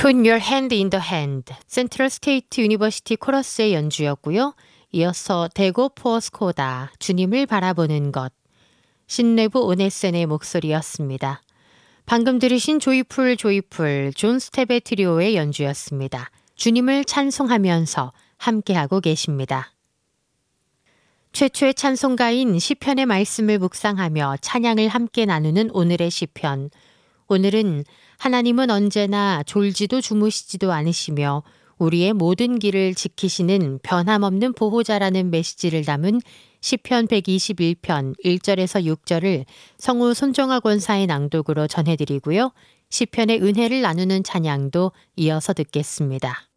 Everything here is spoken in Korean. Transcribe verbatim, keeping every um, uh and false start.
Put your hand in the hand. 센트럴 스테이트 유니버시티 코러스의 연주였고요. 이어서 대고 포스코다. 주님을 바라보는 것. 신레브 오네센의 목소리였습니다. 방금 들으신 조이풀 조이풀 존 스텝의 트리오의 연주였습니다. 주님을 찬송하면서 함께하고 계십니다. 최초의 찬송가인 시편의 말씀을 묵상하며 찬양을 함께 나누는 오늘의 시편. 오늘은 하나님은 언제나 졸지도 주무시지도 않으시며 우리의 모든 길을 지키시는 변함없는 보호자라는 메시지를 담은 시편 백이십일 편 일 절에서 육 절을 성우 손정아 권사의 낭독으로 전해드리고요. 시편의 은혜를 나누는 찬양도 이어서 듣겠습니다.